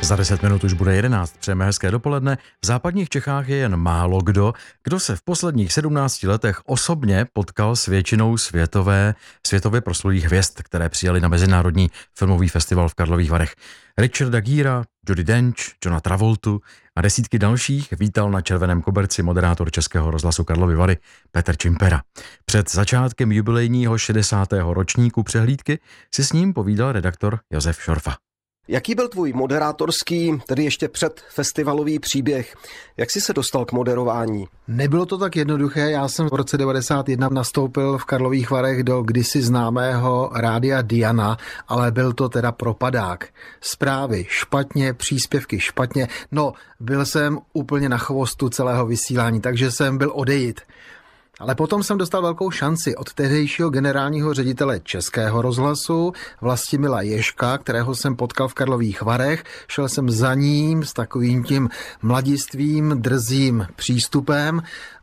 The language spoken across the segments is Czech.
Za 10 minut už bude 11. Přejeme hezké dopoledne. V západních Čechách je jen málo kdo se v posledních 17 letech osobně potkal s většinou světově proslulých hvězd, které přijali na Mezinárodní filmový festival v Karlových Varech. Richarda Gera, Judi Dench, Johna Travoltu a desítky dalších vítal na červeném koberci moderátor Českého rozhlasu Karlovy Vary Petr Čimpera. Před začátkem jubilejního 60. ročníku přehlídky si s ním povídal redaktor Josef Šorfa. Jaký byl tvůj moderátorský, tedy ještě před festivalový příběh? Jak jsi se dostal k moderování? Nebylo to tak jednoduché. Já jsem v roce 91 nastoupil v Karlových Varech do kdysi známého rádia Diana, ale byl to teda propadák. Zprávy špatně, příspěvky špatně. No, byl jsem úplně na chvostu celého vysílání, takže jsem byl odejít. Ale potom jsem dostal velkou šanci od tehdejšího generálního ředitele Českého rozhlasu Vlastimila Ježka, kterého jsem potkal v Karlových Varech. Šel jsem za ním s takovým tím mladistvým, drzým přístupem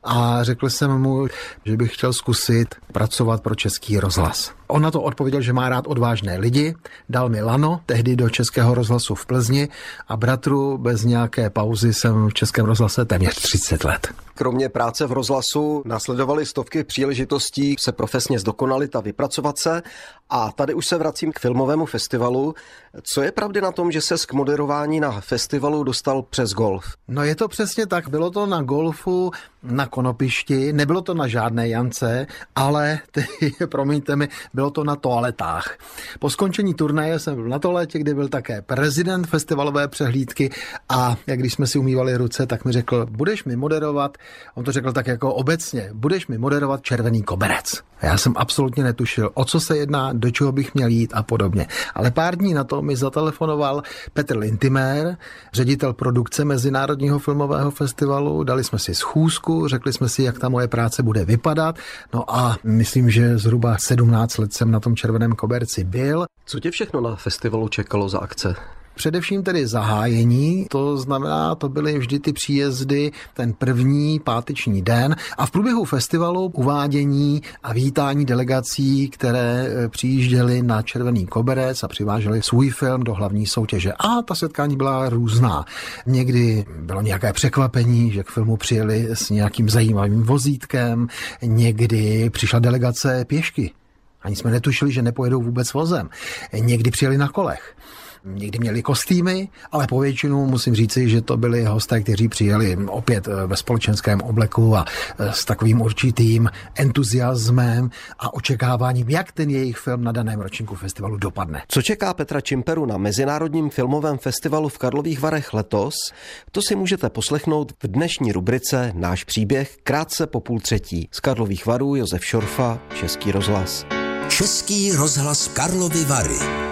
a řekl jsem mu, že bych chtěl zkusit pracovat pro Český rozhlas. On na to odpověděl, že má rád odvážné lidi, dal mi lano, tehdy do Českého rozhlasu v Plzni a bratru, bez nějaké pauzy jsem v Českém rozhlase téměř 30 let. Kromě práce v rozhlasu následovaly stovky příležitostí se profesně zdokonalit a vypracovat se. A tady už se vracím k filmovému festivalu. Co je pravdy na tom, že ses k moderování na festivalu dostal přes golf? No je to přesně tak. Bylo to na golfu, na konopišti, nebylo to na žádné Jance, ale promiňte mi, bylo to na toaletách. Po skončení turnaje jsem byl na toaletě, kde byl také prezident festivalové přehlídky a když jsme si umývali ruce, tak mi řekl, budeš mi moderovat, on to řekl tak jako obecně, budeš mi moderovat Červený koberec. A já jsem absolutně netušil, o co se jedná, do čeho bych měl jít a podobně. Ale pár dní na to mi zatelefonoval Petr Lintimér, ředitel produkce Mezinárodního filmového festivalu, dali jsme si schůzku, řekli jsme si, jak ta moje práce bude vypadat. No a myslím, že zhruba 17 let jsem na tom Červeném koberci byl. Co tě všechno na festivalu čekalo za akce? Především tedy zahájení, to znamená, to byly vždy ty příjezdy, ten první páteční den a v průběhu festivalu uvádění a vítání delegací, které přijížděly na Červený koberec a přivážely svůj film do hlavní soutěže. A ta setkání byla různá. Někdy bylo nějaké překvapení, že k filmu přijeli s nějakým zajímavým vozítkem, někdy přišla delegace pěšky. Ani jsme netušili, že nepojedou vůbec vozem. Někdy přijeli na kolech. Někdy měli kostýmy, ale povětšinu musím říci, že to byli hosté, kteří přijeli opět ve společenském obleku a s takovým určitým entuziasmem a očekáváním, jak ten jejich film na daném ročníku festivalu dopadne. Co čeká Petra Čimperu na Mezinárodním filmovém festivalu v Karlových Varech letos? To si můžete poslechnout v dnešní rubrice Náš příběh krátce po 2:30. Z Karlových Varů Josef Šorfa, Český rozhlas. Český rozhlas Karlovy Vary.